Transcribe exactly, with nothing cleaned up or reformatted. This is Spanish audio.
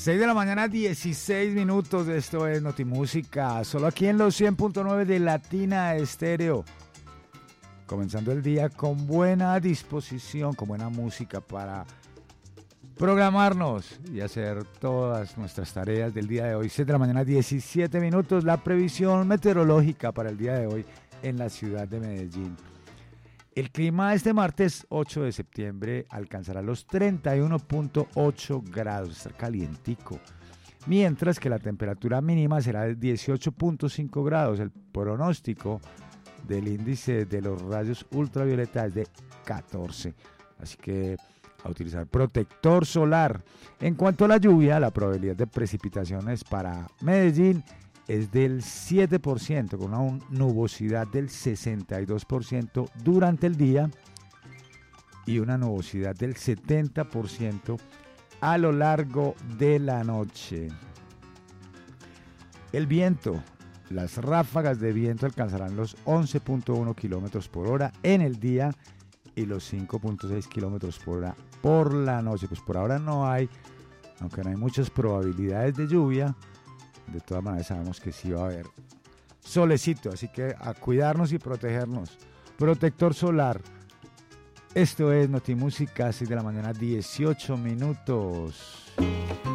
seis de la mañana, dieciséis minutos. Esto es Notimúsica, solo aquí en los cien punto nueve de Latina Estéreo. Comenzando el día con buena disposición, con buena música para programarnos y hacer todas nuestras tareas del día de hoy. seis de la mañana, diecisiete minutos. La previsión meteorológica para el día de hoy en la ciudad de Medellín. El clima este martes ocho de septiembre alcanzará los treinta y uno punto ocho grados, estará calientico, mientras que la temperatura mínima será de dieciocho punto cinco grados. El pronóstico del índice de los rayos ultravioleta es de catorce, así que a utilizar protector solar. En cuanto a la lluvia, la probabilidad de precipitaciones para Medellín es del siete por ciento, con una nubosidad del sesenta y dos por ciento durante el día y una nubosidad del setenta por ciento a lo largo de la noche. El viento, las ráfagas de viento alcanzarán los once punto uno kilómetros por hora en el día y los cinco punto seis kilómetros por hora por la noche. Pues por ahora no hay, aunque no hay muchas probabilidades de lluvia, de todas maneras sabemos que sí va a haber solecito, así que a cuidarnos y protegernos. Protector solar. Esto es Notimúsica, seis de la mañana, dieciocho minutos.